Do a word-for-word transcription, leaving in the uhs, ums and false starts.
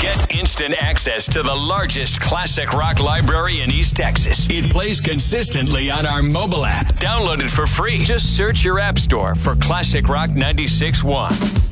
Get instant access to the largest classic rock library in East Texas. It plays consistently on our mobile app. Download it for free. Just search your app store for Classic Rock ninety-six point one.